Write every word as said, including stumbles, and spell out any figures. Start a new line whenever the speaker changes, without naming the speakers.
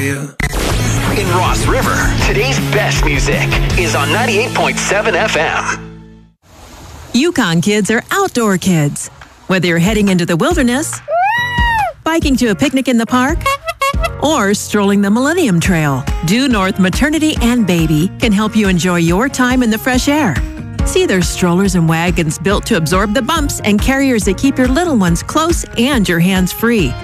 you.
In Ross River, today's best music is on ninety-eight point seven F M.
Yukon kids are outdoor kids. Whether you're heading into the wilderness, biking to a picnic in the park, or strolling the Millennium Trail, Due North Maternity and Baby can help you enjoy your time in the fresh air. See their strollers and wagons built to absorb the bumps and carriers that keep your little ones close and your hands free.